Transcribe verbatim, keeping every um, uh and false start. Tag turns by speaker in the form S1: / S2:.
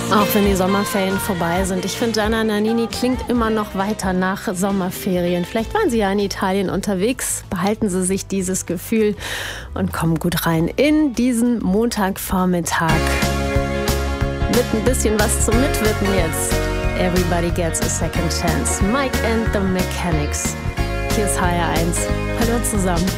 S1: Auch wenn die Sommerferien vorbei sind. Ich finde, Gianna Nannini klingt immer noch weiter nach Sommerferien. Vielleicht waren Sie ja in Italien unterwegs. Behalten Sie sich dieses Gefühl und kommen gut rein in diesen Montagvormittag. Mit ein bisschen was zum Mitwirken jetzt. Everybody gets a second chance. Mike and the Mechanics. Hier ist H R eins. Hallo zusammen.